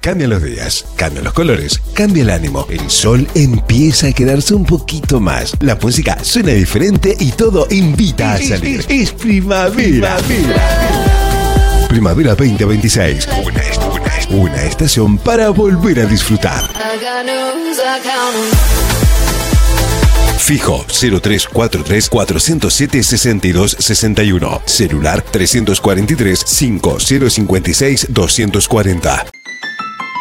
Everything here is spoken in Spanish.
Cambian los días, cambian los colores, cambia el ánimo. El sol empieza a quedarse un poquito más. La música suena diferente y todo invita a salir. Es primavera. Primavera 2026. Una estación para volver a disfrutar. Fijo 0343 407 6261. Celular 343 5056 240.